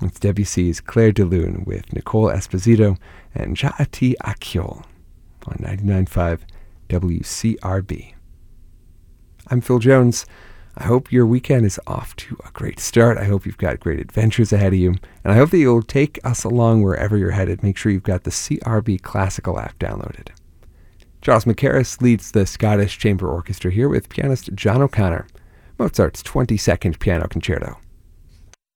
It's Debussy's Claire de Lune with Nicole Esposito and Ja'ati Akyol on 99.5 WCRB. I'm Phil Jones. I hope your weekend is off to a great start. I hope you've got great adventures ahead of you. And I hope that you'll take us along wherever you're headed. Make sure you've got the CRB Classical app downloaded. Giles Mackerras leads the Scottish Chamber Orchestra here with pianist John O'Connor, Mozart's 22nd Piano Concerto.